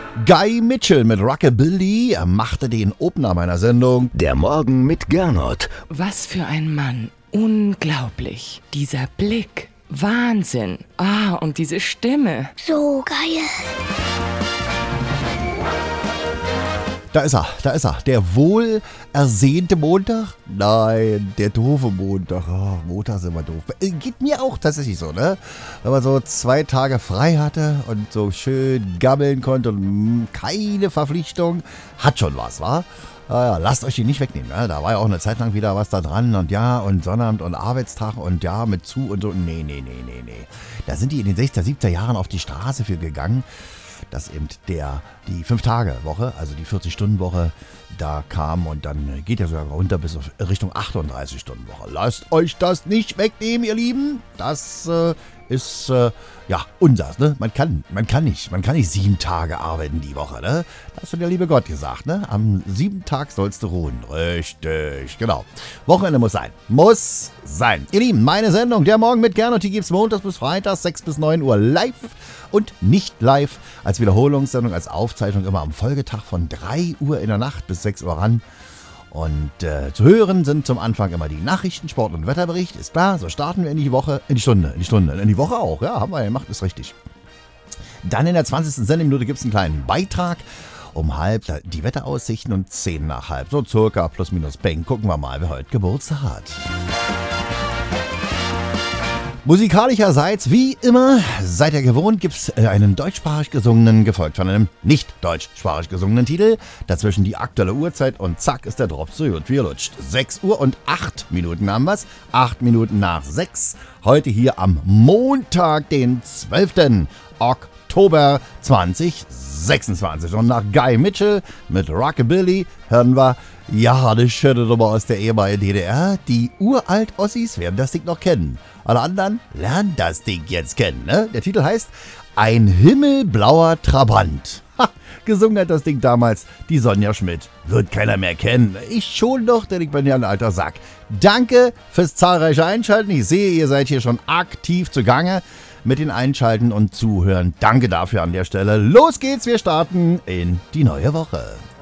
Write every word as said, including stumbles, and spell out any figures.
Guy Mitchell mit Rockabilly machte den Opener meiner Sendung. Der Morgen mit Gernot. Was für ein Mann. Unglaublich. Dieser Blick. Wahnsinn. Ah, und diese Stimme. So geil. Da ist er, da ist er. Der wohl ersehnte Montag? Nein, der doofe Montag. Oh, Montag ist immer doof. Geht mir auch tatsächlich so, ne? Wenn man so zwei Tage frei hatte und so schön gammeln konnte und keine Verpflichtung. Hat schon was, wa? Ja, lasst euch die nicht wegnehmen. Ne? Da war ja auch eine Zeit lang wieder was da dran. Und ja, und Sonnabend und Arbeitstag und ja, mit zu und so. Nee, nee, nee, nee, nee. Da sind die in den sechziger, siebziger Jahren auf die Straße für gegangen, dass eben der, die fünf-Tage-Woche, also die vierzig-Stunden-Woche, da kam und dann geht er sogar runter bis auf Richtung achtunddreißig-Stunden-Woche. Lasst euch das nicht wegnehmen, ihr Lieben. Das äh, ist, äh, ja, unser, ne? Man kann, man kann nicht, man kann nicht sieben Tage arbeiten die Woche, ne? Das hat der liebe Gott gesagt, ne? Am siebten Tag sollst du ruhen. Richtig, genau. Wochenende muss sein. Muss sein. Ihr Lieben, meine Sendung, der Morgen mit Gernot, die gibt's montags bis freitags, sechs bis neun Uhr live und nicht live als Wiederholungssendung, als Aufzeichnung immer am Folgetag von drei Uhr in der Nacht bis sechs Uhr ran. Und äh, zu hören sind zum Anfang immer die Nachrichten, Sport- und Wetterbericht. Ist klar, so starten wir in die Woche, in die Stunde, in die Stunde, in die Woche auch. Ja, haben wir gemacht, ist richtig. Dann in der zwanzigsten Sendeminute gibt es einen kleinen Beitrag. Um halb die Wetteraussichten und zehn nach halb. So circa plus minus Peng. Gucken wir mal, wer heute Geburtstag hat. Musikalischerseits, wie immer, seid ihr gewohnt, gibt es einen deutschsprachig gesungenen, gefolgt von einem nicht deutschsprachig gesungenen Titel. Dazwischen die aktuelle Uhrzeit und zack ist der Drops so gut wie er lutscht. sechs Uhr und acht Minuten haben wir's. acht Minuten nach sechs. Heute hier am Montag, den zwölften Oktober zweitausendsechsundzwanzig. Und nach Guy Mitchell mit Rockabilly hören wir, ja, eine schöne Nummer aus der ehemaligen D D R. Die uralt Ossis werden das Ding noch kennen. Alle anderen lernen das Ding jetzt kennen. Ne? Der Titel heißt Ein himmelblauer Trabant. Ha, gesungen hat das Ding damals die Sonja Schmidt. Wird keiner mehr kennen. Ich schon doch, denn ich bin ja ein alter Sack. Danke fürs zahlreiche Einschalten. Ich sehe, ihr seid hier schon aktiv zugange mit den Einschalten und Zuhören. Danke dafür an der Stelle. Los geht's, wir starten in die neue Woche.